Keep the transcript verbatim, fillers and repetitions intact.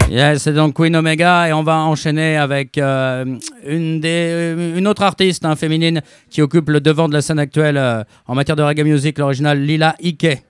Yes, c'est donc Queen Omega et on va enchaîner avec euh, une, des, une autre artiste hein, féminine qui occupe le devant de la scène actuelle euh, en matière de reggae music, l'original Lila Ike.